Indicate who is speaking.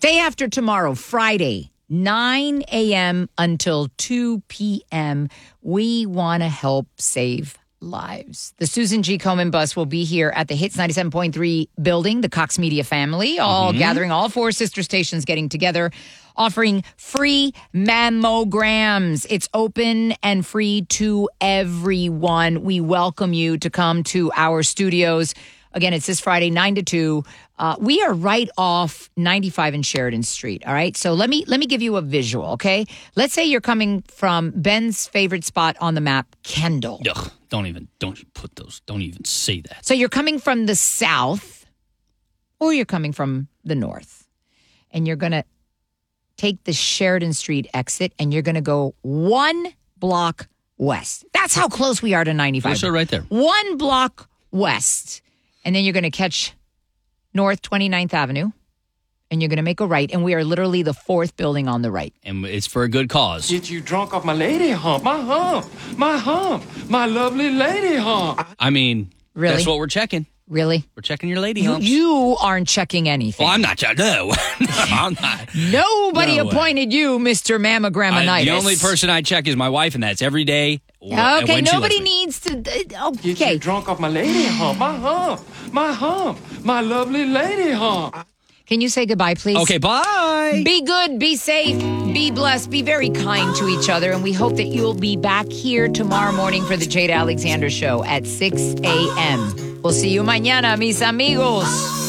Speaker 1: Day after tomorrow, Friday, 9 a.m. until 2 p.m., we want to help save lives. The Susan G. Komen bus will be here at the Hits 97.3 building, the Cox Media family, all gathering, all four sister stations getting together, offering free mammograms. It's open and free to everyone. We welcome you to come to our studios. Again, it's this Friday, 9 to 2. We are right off 95 and Sheridan Street, all right? So let me give you a visual, okay? Let's say you're coming from Ben's favorite spot on the map, Kendall.
Speaker 2: Ugh, don't even say that.
Speaker 1: So you're coming from the south or you're coming from the north. And you're going to take the Sheridan Street exit and you're going to go 1 block west. That's how close we are to 95.
Speaker 2: So right there.
Speaker 1: 1 block west. And then you're going to catch North 29th Avenue, and you're going to make a right, and we are literally the 4th building on the right.
Speaker 2: And it's for a good cause.
Speaker 3: Get you drunk off my lady hump, my lovely lady hump.
Speaker 2: I mean,
Speaker 1: Really?
Speaker 2: That's what we're checking.
Speaker 1: Really?
Speaker 2: We're checking your lady humps.
Speaker 1: You aren't checking anything.
Speaker 2: Well, I'm not. No, I'm not.
Speaker 1: Nobody
Speaker 2: No way.
Speaker 1: appointed you, Mr. Mammograminitis.
Speaker 2: The only person I check is my wife, and that's every day.
Speaker 1: Okay, nobody needs to.
Speaker 3: Get
Speaker 1: Okay.
Speaker 3: you drunk off my lady hump, my lovely lady hump.
Speaker 1: Can you say goodbye, please?
Speaker 2: Okay, bye.
Speaker 1: Be good, be safe, be blessed, be very kind to each other. And we hope that you'll be back here tomorrow morning for the Jade Alexander Show at 6 a.m. We'll see you mañana, mis amigos.